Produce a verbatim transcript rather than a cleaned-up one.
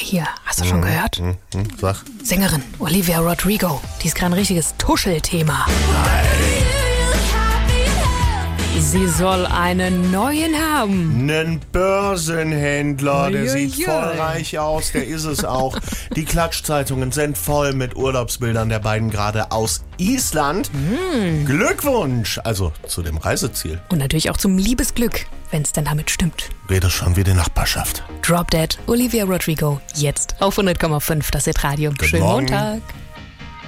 hier, hast du schon gehört? Hm, hm, sag. Sängerin Olivia Rodrigo, die ist gerade ein richtiges Tuschelthema. Sie soll einen neuen haben. Einen Börsenhändler, der Uiuiui. sieht voll reich aus, der ist es auch. Die Klatschzeitungen sind voll mit Urlaubsbildern der beiden gerade aus Island. Mm. Glückwunsch, also zu dem Reiseziel. Und natürlich auch zum Liebesglück, wenn es denn damit stimmt. Rede schon wie die Nachbarschaft. Drop Dead, Olivia Rodrigo, jetzt auf hundert Komma fünf, das Hit Radio. Schönen Morgen. Montag.